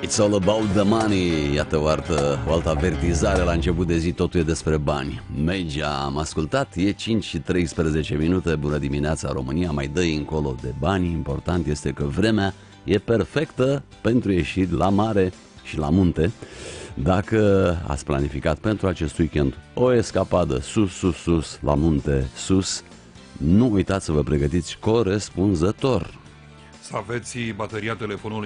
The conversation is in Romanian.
It's all about the money. Iată o altă avertizare la început de zi, totul e despre bani. Megia am ascultat, e 5 și 13 minute, bună dimineața România, mai dă încolo de bani. Important este că vremea e perfectă pentru ieșiri la mare și la munte. Dacă ați planificat pentru acest weekend o escapadă sus, la munte, sus, nu uitați să vă pregătiți corespunzător. Să aveți bateria telefonului